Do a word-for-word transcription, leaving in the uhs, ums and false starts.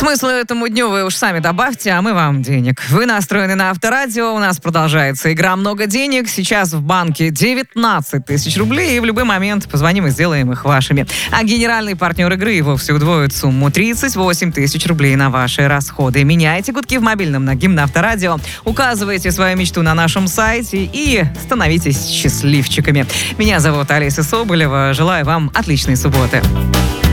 Смысл этому дню вы уж сами добавьте, а мы вам денег. Вы настроены на Авторадио, у нас продолжается игра «Много денег». Сейчас в банке девятнадцать тысяч рублей, и в любой момент позвоним и сделаем их вашими. А генеральный партнер игры и вовсе удвоит сумму тридцать восемь тысяч рублей на ваши расходы. Меняйте гудки в мобильном на гимн Авторадио, указывайте свою мечту на нашем сайте и становитесь счастливчиками. Меня зовут Олеся Соболева. Желаю вам отличной субботы.